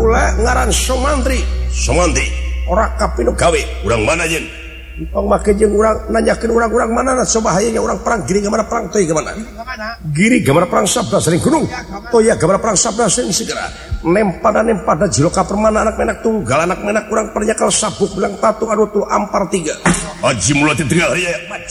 kula ngaran Somantri ora kapinu gawe urang mana jeung tong make jeung urang nanyakeun urang-urang manana coba hayangnya urang perang giri gambar perang teuy ke mana giri gambar perang sabda sering gunung toya gambar perang sabda sering segera nempada jiloka permana anak menak tunggal anak menak urang pernyakal sabuk bilang tatung anu tu ampar 3 aji mulat tengah ya